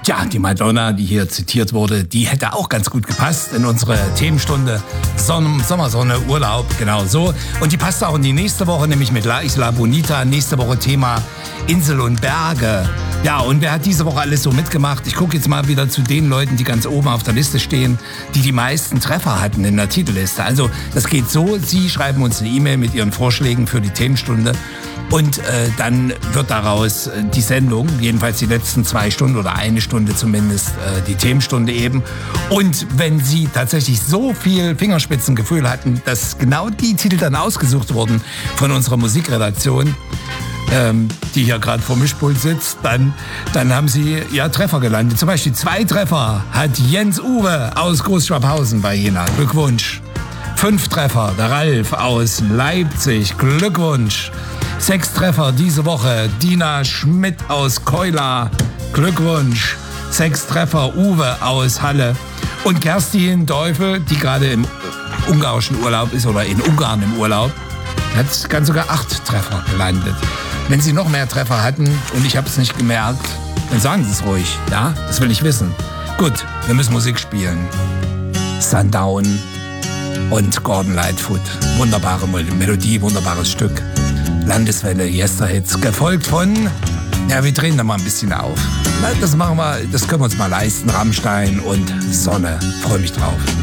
Tja, die Madonna, die hier zitiert wurde, die hätte auch ganz gut gepasst in unsere Themenstunde Sommersonne, Urlaub, genau so. Und die passt auch in die nächste Woche, nämlich mit La Isla Bonita. Nächste Woche Thema Insel und Berge. Ja, und wer hat diese Woche alles so mitgemacht? Ich gucke jetzt mal wieder zu den Leuten, die ganz oben auf der Liste stehen, die meisten Treffer hatten in der Titelliste. Also das geht so, Sie schreiben uns eine E-Mail mit Ihren Vorschlägen für die Themenstunde. Und dann wird daraus die Sendung, jedenfalls die letzten 2 Stunden oder 1 Stunde zumindest, die Themenstunde eben. Und wenn Sie tatsächlich so viel Fingerspitzengefühl hatten, dass genau die Titel dann ausgesucht wurden von unserer Musikredaktion, die hier gerade vor Mischpult sitzt, dann haben Sie ja Treffer gelandet. Zum Beispiel 2 Treffer hat Jens Uwe aus Großschwabhausen bei Jena. Glückwunsch. 5 Treffer, der Ralf aus Leipzig. Glückwunsch. 6 Treffer diese Woche, Dina Schmidt aus Keula. Glückwunsch. 6 Treffer, Uwe aus Halle. Und Kerstin Teufel, die gerade im ungarischen Urlaub ist oder in Ungarn im Urlaub, hat ganz sogar 8 Treffer gelandet. Wenn Sie noch mehr Treffer hatten und ich habe es nicht gemerkt, dann sagen Sie es ruhig. Ja, das will ich wissen. Gut, wir müssen Musik spielen. Sundown und Gordon Lightfoot. Wunderbare Melodie, wunderbares Stück. Landeswelle, Yesterhits, gefolgt von, ja, wir drehen da mal ein bisschen auf. Das machen wir, das können wir uns mal leisten. Rammstein und Sonne. Freue mich drauf.